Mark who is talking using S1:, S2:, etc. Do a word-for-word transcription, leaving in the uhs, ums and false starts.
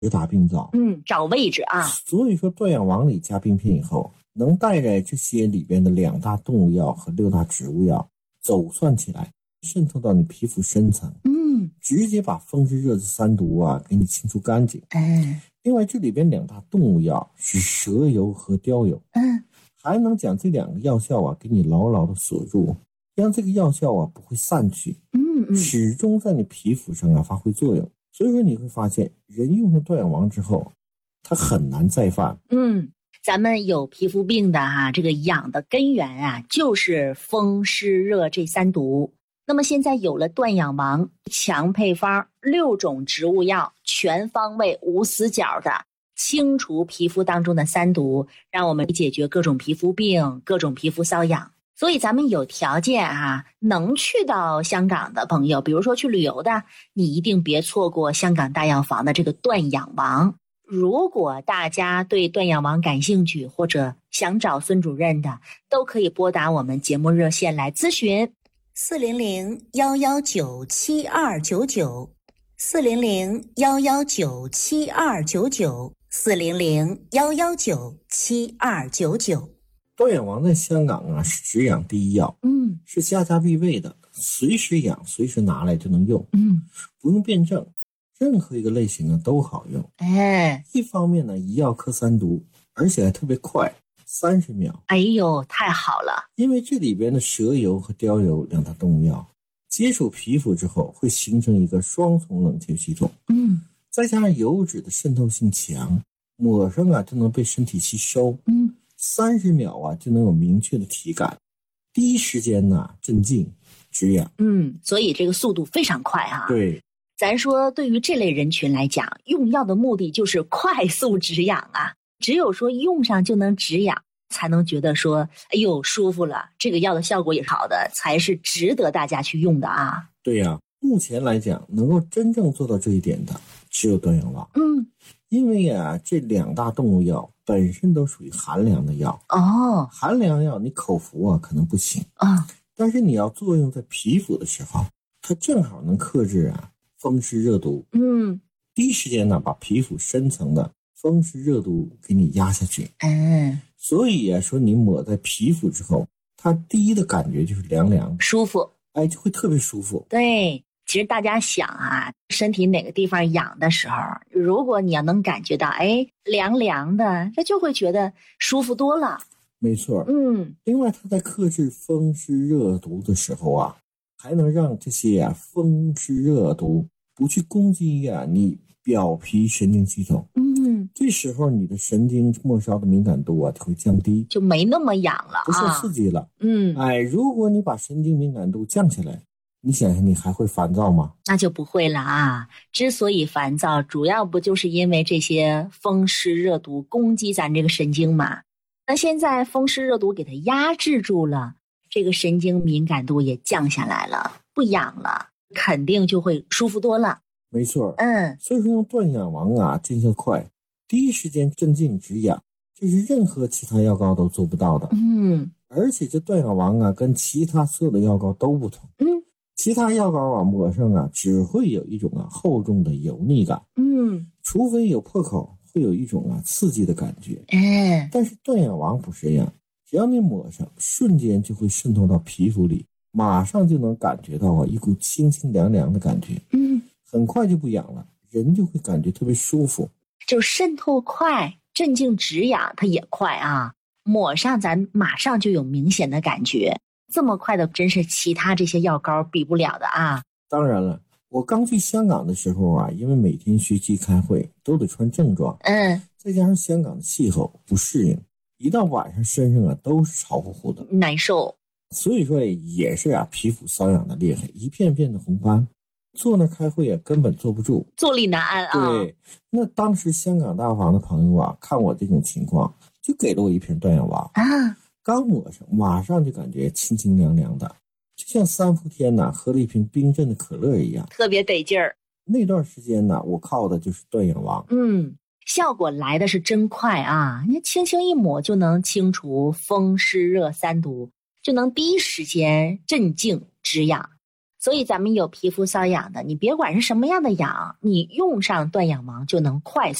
S1: 直达病灶。
S2: 嗯，找位置啊。
S1: 所以说断氧王里加冰片以后，能带着这些里边的两大动物药和六大植物药走窜起来，渗透到你皮肤深层，
S2: 嗯，
S1: 直接把风湿热的三毒啊给你清除干净。
S2: 嗯，
S1: 另外这里边两大动物药是蛇油和貂油，
S2: 嗯，
S1: 还能将这两个药效啊给你牢牢的锁住，让这个药效啊不会散去，
S2: 嗯嗯，
S1: 始终在你皮肤上啊发挥作用。所以说你会发现，人用上断氧王之后，它很难再犯。
S2: 嗯，咱们有皮肤病的哈、啊，这个痒的根源啊，就是风湿热这三毒。那么现在有了断氧王强配方，六种植物药，全方位无死角的清除皮肤当中的三毒，让我们解决各种皮肤病、各种皮肤瘙痒。所以咱们有条件啊，能去到香港的朋友，比如说去旅游的，你一定别错过香港大药房的这个断氧王。如果大家对断氧王感兴趣，或者想找孙主任的，都可以拨打我们节目热线来咨询。四零零幺幺九七二九九，四零零幺幺九七二九九，四零零幺幺九七二九九。
S1: 断氧王在香港啊是止痒第一药，
S2: 嗯，
S1: 是家家必备的，随时痒随时拿来就能用，
S2: 嗯，
S1: 不用辩证，任何一个类型啊都好用。
S2: 哎，
S1: 一方面呢一药克三毒，而且还特别快，三十秒。
S2: 哎呦，太好了！
S1: 因为这里边的蛇油和貂油两大动物药接触皮肤之后，会形成一个双重冷却系统，
S2: 嗯，
S1: 再加上油脂的渗透性强，抹上啊就能被身体吸收，
S2: 嗯，
S1: 三十秒啊就能有明确的体感，第一时间呢、啊、镇静止痒。
S2: 嗯，所以这个速度非常快啊。
S1: 对，
S2: 咱说对于这类人群来讲，用药的目的就是快速止痒啊，只有说用上就能止痒，才能觉得说哎呦舒服了，这个药的效果也好的，才是值得大家去用的啊。
S1: 对呀、啊，目前来讲能够真正做到这一点的只有断氧王。
S2: 嗯，
S1: 因为啊这两大动物药本身都属于寒凉的药，
S2: 哦，
S1: 寒凉药你口服啊可能不行
S2: 啊，
S1: 但是你要作用在皮肤的时候，它正好能克制啊风湿热毒，
S2: 嗯，
S1: 第一时间呢把皮肤深层的风湿热毒给你压下去。
S2: 嗯，
S1: 所以啊说你抹在皮肤之后，它第一的感觉就是凉凉
S2: 舒服，
S1: 哎，就会特别舒服。
S2: 对，其实大家想啊，身体哪个地方痒的时候，如果你要能感觉到哎凉凉的，这就会觉得舒服多了。
S1: 没错，
S2: 嗯，
S1: 另外它在克制风湿热毒的时候啊，还能让这些啊风湿热毒不去攻击啊你表皮神经系统。
S2: 嗯，
S1: 这时候你的神经末梢的敏感度啊就会降低，
S2: 就没那么痒了啊，
S1: 不受刺激了。
S2: 嗯，
S1: 哎，如果你把神经敏感度降下来，你想想你还会烦躁吗？
S2: 那就不会了啊。之所以烦躁，主要不就是因为这些风湿热毒攻击咱这个神经嘛？那现在风湿热毒给它压制住了，这个神经敏感度也降下来了，不痒了，肯定就会舒服多了。
S1: 没错，
S2: 嗯，
S1: 所以说用断氧王啊见效快，第一时间镇静止痒，这是任何其他药膏都做不到的。
S2: 嗯，
S1: 而且这断氧王啊跟其他所有的药膏都不同。
S2: 嗯，
S1: 其他药膏啊抹上啊只会有一种啊厚重的油腻感，
S2: 嗯，
S1: 除非有破口，会有一种啊刺激的感觉。
S2: 哎，
S1: 但是断氧王不是这样，只要你抹上，瞬间就会渗透到皮肤里，马上就能感觉到啊一股清清凉凉的感觉，
S2: 嗯，
S1: 很快就不痒了，人就会感觉特别舒服。
S2: 就渗透快，镇静止痒它也快啊，抹上咱马上就有明显的感觉，这么快的真是其他这些药膏比不了的啊。
S1: 当然了，我刚去香港的时候啊，因为每天学习开会都得穿正装，
S2: 嗯，
S1: 再加上香港的气候不适应，一到晚上身上啊都是潮乎乎的，
S2: 难受。
S1: 所以说也是啊皮肤瘙痒的厉害，一片片的红斑，坐那开会啊根本坐不住，
S2: 坐立难安啊。
S1: 对，那当时香港大房的朋友啊看我这种情况，就给了我一瓶断氧王
S2: 啊，
S1: 刚抹上马上就感觉清清凉凉的，就像三伏天呐、啊、喝了一瓶冰镇的可乐一样，
S2: 特别得劲儿。
S1: 那段时间呢，我靠的就是断氧王。
S2: 嗯，效果来的是真快啊！你轻轻一抹就能清除风湿热三毒，就能第一时间镇静止痒。 所以咱们有皮肤瘙痒的，你别管是什么样的痒，你用上断痒芒就能快速